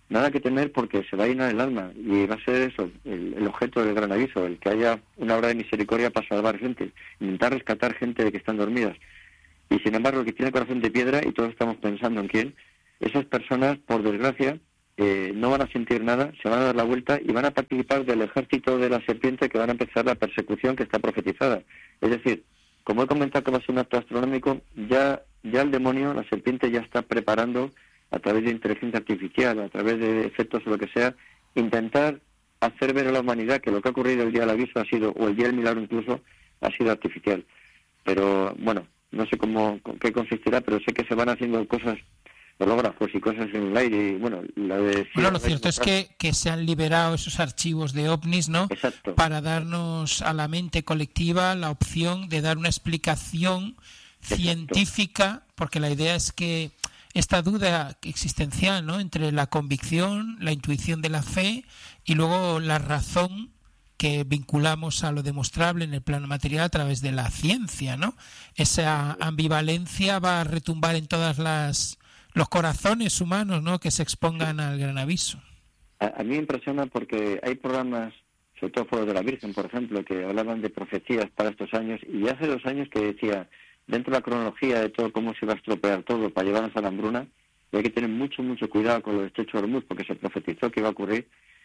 nada que temer porque se va a llenar el alma y va a ser eso, el, el objeto del gran aviso, el que haya una obra de misericordia para salvar gente, intentar rescatar gente de que están dormidas. Y sin embargo, el que tiene el corazón de piedra, y todos estamos pensando en quién, esas personas, por desgracia, eh, no van a sentir nada, se van a dar la vuelta y van a participar del ejército de la serpiente que van a empezar la persecución que está profetizada. Es decir, como he comentado que va a ser un acto astronómico, ya, ya el demonio, la serpiente, ya está preparando a través de inteligencia artificial, a través de efectos o lo que sea, intentar hacer ver a la humanidad que lo que ha ocurrido el día del aviso ha sido, o el día del milagro incluso, ha sido artificial. Pero, bueno, no sé cómo, qué consistirá, pero sé que se van haciendo cosas, hológrafos y cosas en el aire, y bueno, la de... Bueno, lo cierto es que, que se han liberado esos archivos de ovnis, ¿no? Exacto. Para darnos a la mente colectiva la opción de dar una explicación científica, Exacto. Porque la idea es que esta duda existencial, ¿no?, entre la convicción, la intuición de la fe y luego la razón que vinculamos a lo demostrable en el plano material a través de la ciencia, ¿no? Esa ambivalencia va a retumbar en todas las los corazones humanos, ¿no?, que se expongan al gran aviso. A, a mí me impresiona porque hay programas, sobre todo Foro de la Virgen, por ejemplo, que hablaban de profecías para estos años, y hace dos años que decía, dentro de la cronología de todo cómo se va a estropear todo para llevarnos a la hambruna, y hay que tener mucho, mucho cuidado con lo del estrecho de Hormuz, porque se profetizó que iba a ocurrir,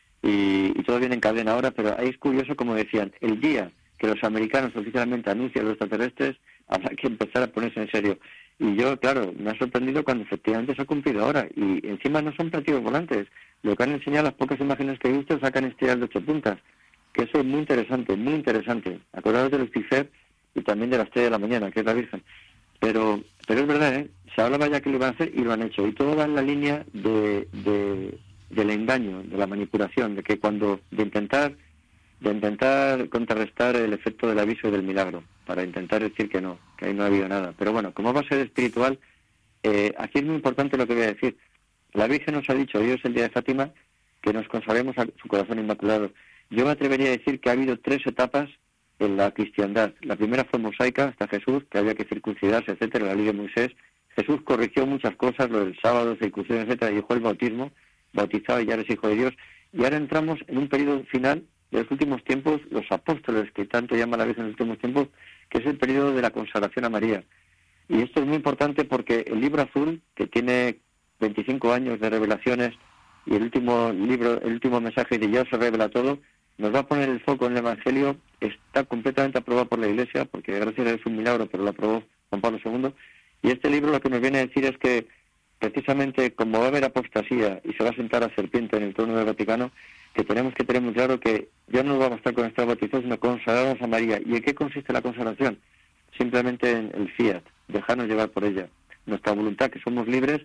y, y todo viene en cadena ahora, pero ahí es curioso, como decían, el día que los americanos oficialmente anuncian los extraterrestres, habrá que empezar a ponerse en serio. Y yo, claro, me ha sorprendido cuando efectivamente se ha cumplido ahora, y encima no son platillos volantes, lo que han enseñado las pocas imágenes que he visto sacan estrellas de ocho puntas, que eso es muy interesante, muy interesante. Acordaros de Lucifer y también de la estrella de la mañana, que es la Virgen. Pero pero es verdad, ¿eh? Se hablaba ya que lo iban a hacer y lo han hecho. Y todo va en la línea de, de del engaño, de la manipulación, de que cuando de intentar de intentar contrarrestar el efecto del aviso y del milagro, para intentar decir que no, que ahí no ha habido nada. Pero bueno, como va a ser espiritual, eh, aquí es muy importante lo que voy a decir. La Virgen nos ha dicho, hoy es el día de Fátima, que nos consagremos a su corazón inmaculado. Yo me atrevería a decir que ha habido tres etapas en la cristiandad. La primera fue mosaica, hasta Jesús, que había que circuncidarse, etcétera, la ley de Moisés. Jesús corrigió muchas cosas, lo del sábado, circuncisión, etcétera, y dejó el bautismo, bautizado y ya eres hijo de Dios. Y ahora entramos en un periodo final de los últimos tiempos, los apóstoles, que tanto llama la Virgen en los últimos tiempos, que es el periodo de la consagración a María. Y esto es muy importante porque el libro azul, que tiene veinticinco años de revelaciones, y el último libro, el último mensaje de Dios se revela todo, nos va a poner el foco en el Evangelio. Está completamente aprobado por la Iglesia, porque gracias a Dios es un milagro, pero lo aprobó Juan Pablo segundo. Y este libro lo que nos viene a decir es que, precisamente como va a haber apostasía y se va a sentar la serpiente en el trono del Vaticano, que tenemos que tener muy claro que ya no vamos a estar con estar bautizados, sino consagrarnos a María. ¿Y en qué consiste la consagración? Simplemente en el fiat, dejarnos llevar por ella. Nuestra voluntad, que somos libres,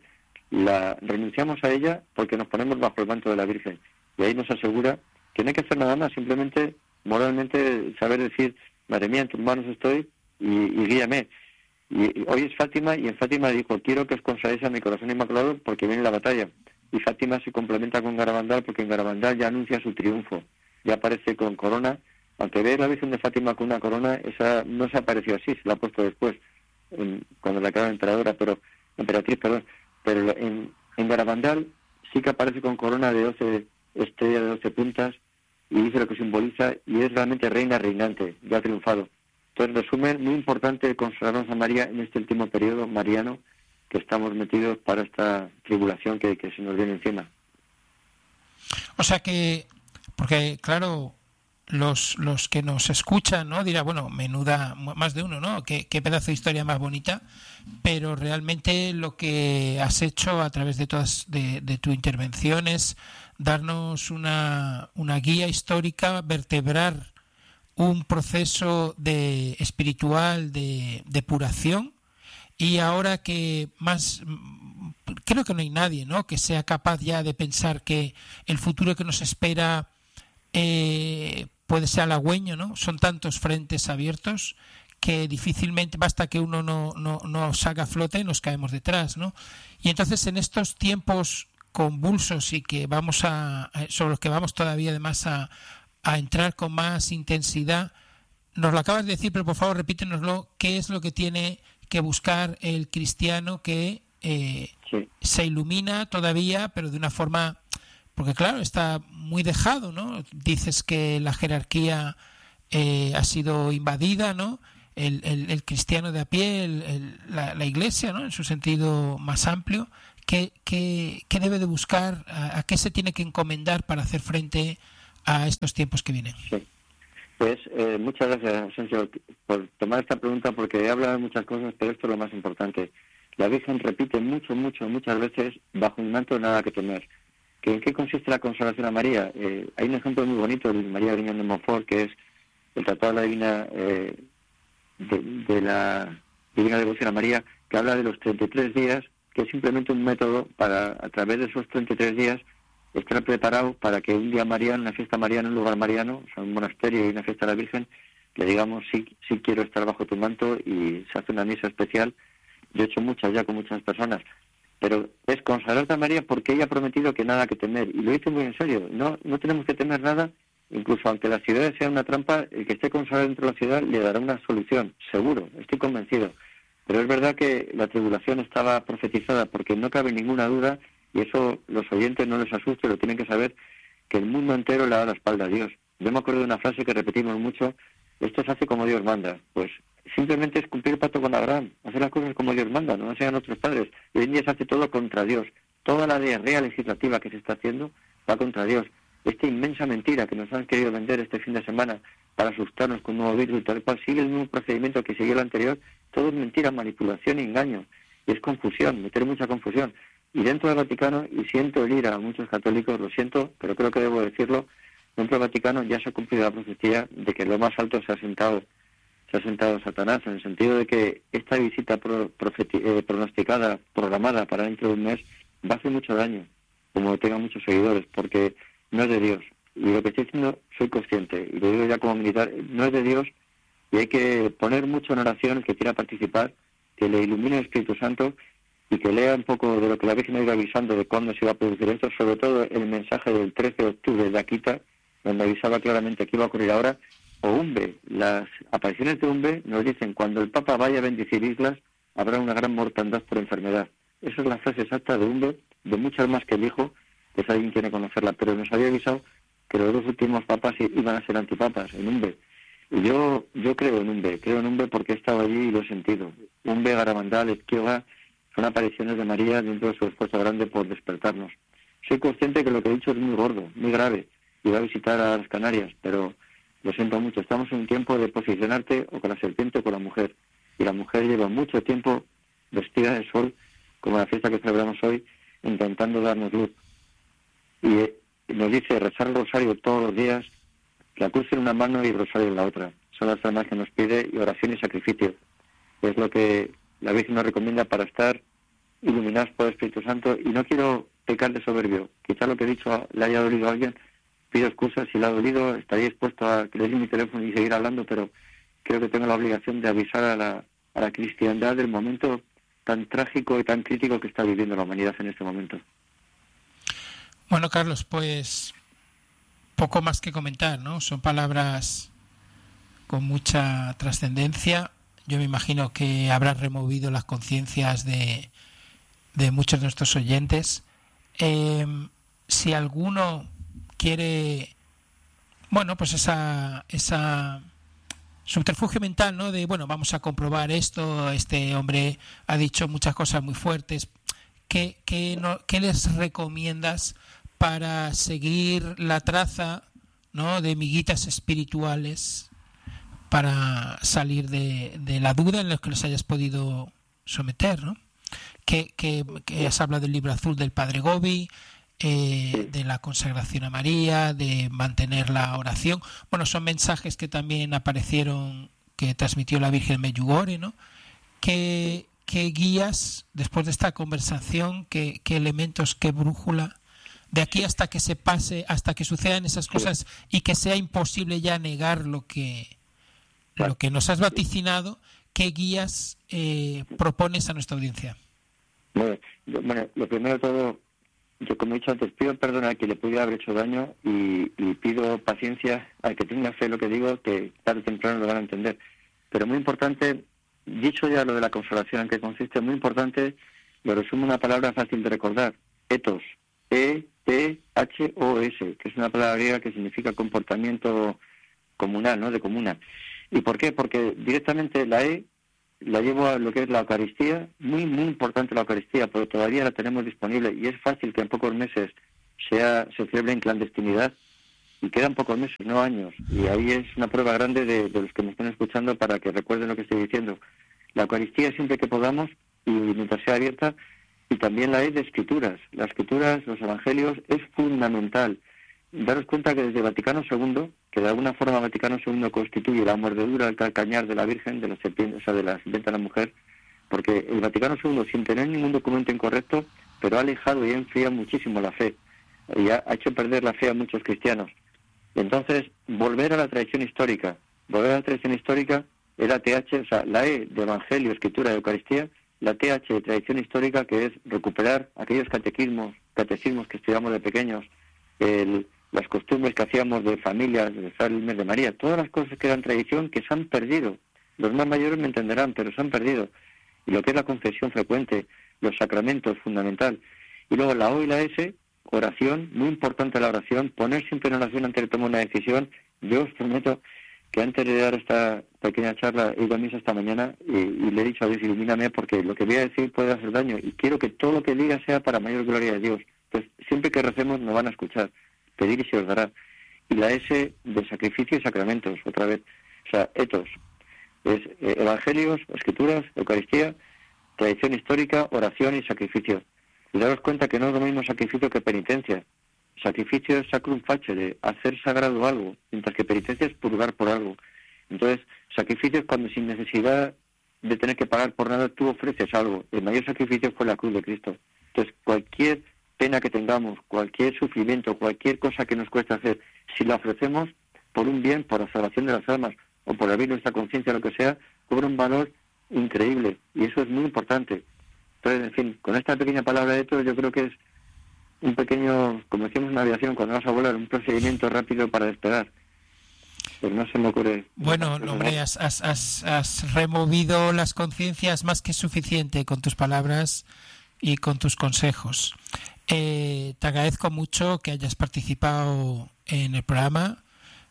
la renunciamos a ella porque nos ponemos bajo el manto de la Virgen. Y ahí nos asegura que no hay que hacer nada más, simplemente, moralmente, saber decir, madre mía, en tus manos estoy y, y guíame. Y, y hoy es Fátima, y en Fátima dijo, quiero que os consagréis a mi corazón inmaculado porque viene la batalla. Y Fátima se complementa con Garabandal porque en Garabandal ya anuncia su triunfo. Ya aparece con corona. Aunque ve la Virgen de Fátima con una corona, esa no se apareció así, se la ha puesto después, en, cuando la quedó emperadora, pero emperatriz, perdón. Pero en, en Garabandal sí que aparece con corona de doce estrellas de doce puntas y dice lo que simboliza, y es realmente reina reinante, ya ha triunfado. Entonces, en resumen, muy importante consagrarnos a María en este último periodo mariano que estamos metidos para esta tribulación que, que se nos viene encima. O sea que, porque claro, los los que nos escuchan, ¿no? Dirá, bueno, menuda, más de uno, ¿no? Qué, qué pedazo de historia más bonita, pero realmente lo que has hecho a través de todas de, de tu intervención es darnos una, una guía histórica, vertebrar un proceso de espiritual de depuración. Y ahora que más, creo que no hay nadie, ¿no?, que sea capaz ya de pensar que el futuro que nos espera eh, puede ser halagüeño, ¿no? Son tantos frentes abiertos que difícilmente, basta que uno no, no, no salga a flote y nos caemos detrás, ¿no? Y entonces en estos tiempos convulsos y que vamos a, sobre los que vamos todavía además a, a entrar con más intensidad, nos lo acabas de decir, pero por favor repítenoslo, ¿qué es lo que tiene que buscar el cristiano que eh, sí. se ilumina todavía, pero de una forma porque claro, está muy dejado, ¿no? Dices que la jerarquía eh, ha sido invadida, ¿no? El, el, el cristiano de a pie, el, el, la, la Iglesia, ¿no? En su sentido más amplio, ¿qué, qué, qué debe de buscar? A, ¿A qué se tiene que encomendar para hacer frente a estos tiempos que vienen? Sí. Pues eh, muchas gracias, Asensio, por tomar esta pregunta, porque he hablado de muchas cosas, pero esto es lo más importante. La Virgen repite mucho, mucho, muchas veces, bajo un manto nada que temer. ¿Que ¿En qué consiste la consagración a María? Eh, hay un ejemplo muy bonito de María Griñón de Montfort, que es el Tratado de la Divina, eh, de, de la Divina Devoción a María, que habla de los treinta y tres días, que es simplemente un método para, a través de esos treinta y tres días, estar preparado para que un día mariano, una fiesta mariana, un lugar mariano, o sea, un monasterio y una fiesta de la Virgen, le digamos, sí, sí quiero estar bajo tu manto, y se hace una misa especial. Yo he hecho muchas ya con muchas personas, pero es consagrarte a María porque ella ha prometido que nada que temer, y lo dice muy en serio. No, no tenemos que temer nada, incluso aunque la ciudad sea una trampa, el que esté consagrado dentro de la ciudad le dará una solución, seguro, estoy convencido. Pero es verdad que la tribulación estaba profetizada, porque no cabe ninguna duda, y eso los oyentes no les asuste, lo tienen que saber, que el mundo entero le da la espalda a Dios. Yo me acuerdo de una frase que repetimos mucho: esto se hace como Dios manda. Pues simplemente es cumplir el pacto con Abraham, hacer las cosas como Dios manda, no sean otros padres. Y hoy en día se hace todo contra Dios. Toda la diarrea legislativa que se está haciendo va contra Dios. Esta inmensa mentira que nos han querido vender este fin de semana para asustarnos con un nuevo virus y tal cual sigue el mismo procedimiento que siguió el anterior. Todo es mentira, manipulación y engaño. Y es confusión, meter mucha confusión. Y dentro del Vaticano, y siento herir a muchos católicos, lo siento, pero creo que debo decirlo, dentro del Vaticano ya se ha cumplido la profecía de que en lo más alto se ha sentado se ha sentado Satanás, en el sentido de que esta visita pro, profeti, eh, pronosticada, programada para dentro de un mes, va a hacer mucho daño, como tenga muchos seguidores, porque no es de Dios. Y lo que estoy diciendo, soy consciente, y lo digo ya como militar, no es de Dios, y hay que poner mucho en oración el que quiera participar, que le ilumine el Espíritu Santo, y que lea un poco de lo que la Virgen ha ido avisando de cuándo se iba a producir esto, sobre todo el mensaje del trece de octubre de Akita, donde avisaba claramente que iba a ocurrir ahora. O Umbe, las apariciones de Umbe nos dicen: cuando el Papa vaya a bendecir islas, habrá una gran mortandad por enfermedad. Esa es la frase exacta de Umbe, de muchas más que dijo, que si alguien quiere conocerla, pero nos había avisado que los dos últimos papas iban a ser antipapas, en Umbe. Y yo yo creo en Umbe, creo en Umbe porque he estado allí y lo he sentido. Umbe, Garabandal, Ezquioga, son apariciones de María dentro de su esfuerzo grande por despertarnos. Soy consciente que lo que he dicho es muy gordo, muy grave, y va a visitar a las Canarias, pero lo siento mucho, estamos en un tiempo de posicionarte o con la serpiente o con la mujer, y la mujer lleva mucho tiempo vestida de sol, como la fiesta que celebramos hoy, intentando darnos luz. Y eh, nos dice rezar el rosario todos los días, la cruz en una mano y el rosario en la otra. Son las armas que nos pide, y oración y sacrificio. Es lo que la Virgen nos recomienda para estar iluminados por el Espíritu Santo. Y no quiero pecar de soberbio, quizá lo que he dicho le haya dolido a alguien, pido excusas si le ha dolido, estaría dispuesto a que le dé mi teléfono y seguir hablando, pero creo que tengo la obligación de avisar a la, a la cristiandad del momento tan trágico y tan crítico que está viviendo la humanidad en este momento. Bueno, Carlos, pues poco más que comentar, ¿no? Son palabras con mucha trascendencia. Yo me imagino que habrá removido las conciencias de, de muchos de nuestros oyentes. Eh, si alguno quiere, bueno, pues esa esa subterfugio mental, ¿no? De, bueno, vamos a comprobar esto, este hombre ha dicho muchas cosas muy fuertes. ¿Qué, qué, no, qué les recomiendas para seguir la traza, ¿no?, de miguitas espirituales para salir de, de la duda en la que les hayas podido someter, ¿no? Que, que, que has hablado del libro azul del Padre Gobi, eh, de la consagración a María, de mantener la oración. Bueno, son mensajes que también aparecieron, que transmitió la Virgen Medjugorje, ¿no? ¿Qué, qué guías, después de esta conversación, qué, qué elementos, qué brújula, de aquí hasta que se pase, hasta que sucedan esas cosas y que sea imposible ya negar lo que, lo que nos has vaticinado, qué guías eh, propones a nuestra audiencia? Bueno, yo, bueno, lo primero de todo, yo como he dicho antes, pido perdón a quien le pudiera haber hecho daño y, y pido paciencia al que tenga fe en lo que digo, que tarde o temprano lo van a entender. Pero muy importante, dicho ya lo de la consolación en qué consiste, muy importante, lo resumo en una palabra fácil de recordar: etos, E T H O S, que es una palabra griega que significa comportamiento comunal, ¿no? De comuna. ¿Y por qué? Porque directamente la E la llevo a lo que es la Eucaristía, muy, muy importante la Eucaristía, pero todavía la tenemos disponible y es fácil que en pocos meses sea se celebre en clandestinidad y quedan pocos meses, no años, y ahí es una prueba grande de, de los que me están escuchando para que recuerden lo que estoy diciendo. La Eucaristía siempre que podamos y mientras sea abierta, y también la E de Escrituras. Las Escrituras, los Evangelios, es fundamental. Daros cuenta que desde Vaticano segundo, que de alguna forma Vaticano segundo constituye la mordedura, el calcañar de la Virgen, de la serpiente, o sea, de la serpiente a la mujer, porque el Vaticano segundo, sin tener ningún documento incorrecto, pero ha alejado y ha enfriado muchísimo la fe, y ha, ha hecho perder la fe a muchos cristianos. Entonces, volver a la tradición histórica, volver a la tradición histórica es la T H, o sea, la E de Evangelio, Escritura y Eucaristía, la T H de tradición histórica, que es recuperar aquellos catequismos, catecismos que estudiamos de pequeños, el las costumbres que hacíamos de familias, de rezar el mes de María, todas las cosas que eran tradición que se han perdido. Los más mayores me entenderán, pero se han perdido. Y lo que es la confesión frecuente, los sacramentos, fundamental. Y luego la O y la S, oración, muy importante la oración, poner siempre en oración antes de tomar una decisión. Yo os prometo que antes de dar esta pequeña charla, he ido a misa esta mañana y, y le he dicho a Dios, ilumíname, porque lo que voy a decir puede hacer daño y quiero que todo lo que diga sea para mayor gloria de Dios. Entonces, siempre que recemos nos van a escuchar. Pedir y se os dará. Y la S de sacrificio y sacramentos, otra vez. O sea, etos. Es eh, evangelios, escrituras, Eucaristía, tradición histórica, oración y sacrificio. Y daros cuenta que no es lo mismo sacrificio que penitencia. Sacrificio es sacrum facere, hacer sagrado algo, mientras que penitencia es purgar por algo. Entonces, sacrificio es cuando sin necesidad de tener que pagar por nada tú ofreces algo. El mayor sacrificio fue la cruz de Cristo. Entonces, cualquier pena que tengamos, cualquier sufrimiento, cualquier cosa que nos cueste hacer, si la ofrecemos por un bien, por la salvación de las almas, o por abrir nuestra conciencia, lo que sea, cobra un valor increíble, y eso es muy importante. Entonces, en fin, con esta pequeña palabra de todo, yo creo que es un pequeño, como decíamos en la aviación, cuando vas a volar, un procedimiento rápido para despegar. Pues no se me ocurre. Bueno, hombre, has, has, has, has removido las conciencias más que suficiente con tus palabras y con tus consejos. Eh, te agradezco mucho que hayas participado en el programa.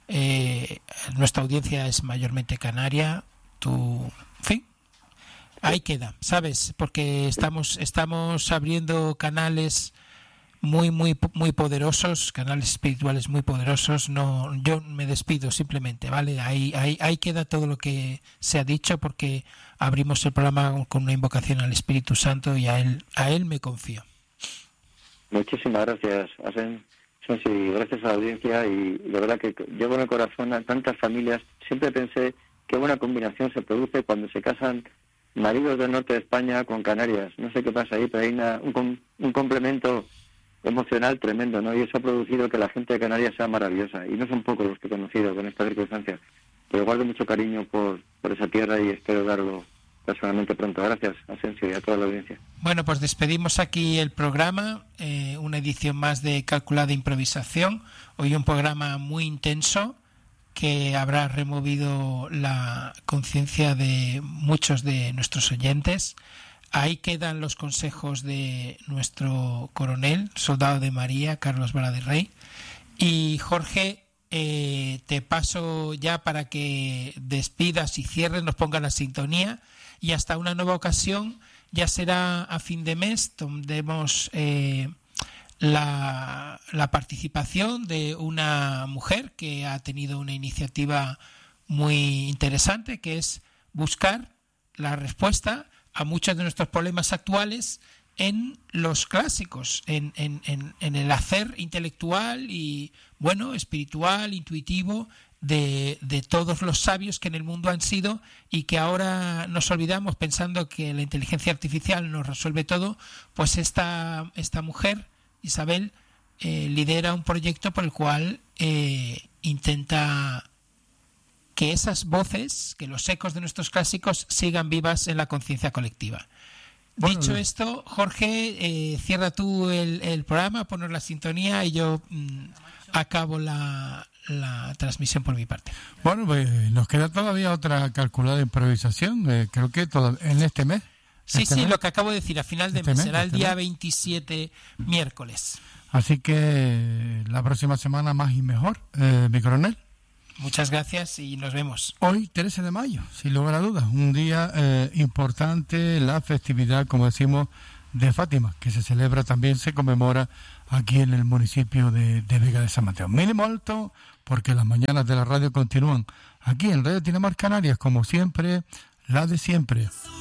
Eh, nuestra audiencia es mayormente canaria. Tu, en fin, ahí queda, ¿sabes? Porque estamos estamos abriendo canales muy muy muy poderosos, canales espirituales muy poderosos. No, yo me despido simplemente, ¿vale? Ahí ahí ahí queda todo lo que se ha dicho, porque abrimos el programa con una invocación al Espíritu Santo y a él a él me confío. Muchísimas gracias, Asen. Sí, gracias a la audiencia, y de verdad que llevo en el corazón a tantas familias. Siempre pensé qué buena combinación se produce cuando se casan maridos del norte de España con Canarias. No sé qué pasa ahí, pero hay una, un, un complemento emocional tremendo, ¿no? Y eso ha producido que la gente de Canarias sea maravillosa. Y no son pocos los que he conocido con esta circunstancia. Pero guardo mucho cariño por, por esa tierra y espero darlo personalmente pronto. Gracias, Asensio, y a toda la audiencia. Bueno, pues despedimos aquí el programa, eh, una edición más de Calculada Improvisación. Hoy un programa muy intenso que habrá removido la conciencia de muchos de nuestros oyentes. Ahí quedan los consejos de nuestro coronel, soldado de María, Carlos Vara de Rey. Y Jorge, eh, te paso ya para que despidas y cierres, nos pongan la sintonía. Y hasta una nueva ocasión, ya será a fin de mes, tendremos eh, la, la participación de una mujer que ha tenido una iniciativa muy interesante, que es buscar la respuesta a muchos de nuestros problemas actuales en los clásicos, en, en, en, en el hacer intelectual y, bueno, espiritual, intuitivo, de, de todos los sabios que en el mundo han sido y que ahora nos olvidamos pensando que la inteligencia artificial nos resuelve todo. Pues esta, esta mujer, Isabel, eh, lidera un proyecto por el cual eh, intenta que esas voces, que los ecos de nuestros clásicos sigan vivas en la conciencia colectiva. Bueno, dicho esto, Jorge, eh, cierra tú el, el programa, poner la sintonía y yo mm, acabo la, la transmisión por mi parte. Bueno, pues nos queda todavía otra calculada improvisación, eh, creo que todo, en este mes. Sí, este sí, mes. Lo que acabo de decir, a final de este mes, mes será este el día mes. veintisiete, miércoles. Así que la próxima semana más y mejor, eh, mi coronel. Muchas gracias y nos vemos. Hoy, trece de mayo, sin lugar a dudas, un día eh, importante, la festividad, como decimos, de Fátima, que se celebra también, se conmemora aquí en el municipio de, de Vega de San Mateo. Mínimo alto, porque las mañanas de la radio continúan aquí en Radio Tinamar Canarias, como siempre, la de siempre.